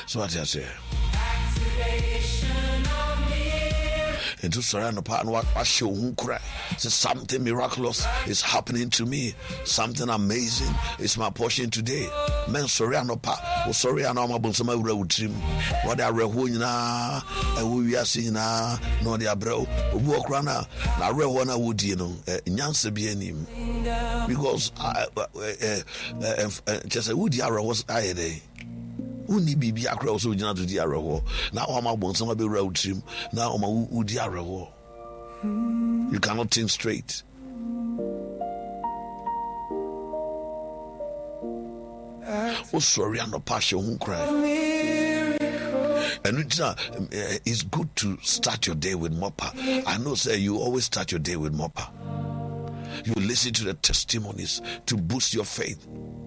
So what I say? Into surround the part what I show cry. So something miraculous is happening to me. Something amazing is my portion today. Men sorry no pa. O sorry no ma bon sama wura wutrim. What they reho nyina e wo wiase nyina no they abro. Obu okra na reho na wodi no nyanse bi anim. Because just a wodi ara was ayede. Uni bibi akra also gina to di arewo na o ma bon some be routrim na o ma udi arewo. You cannot think straight. Oh sorry, I'm not passion who cry. And it's good to start your day with Mopa. I know say you always start your day with Mopa. You listen to the testimonies to boost your faith.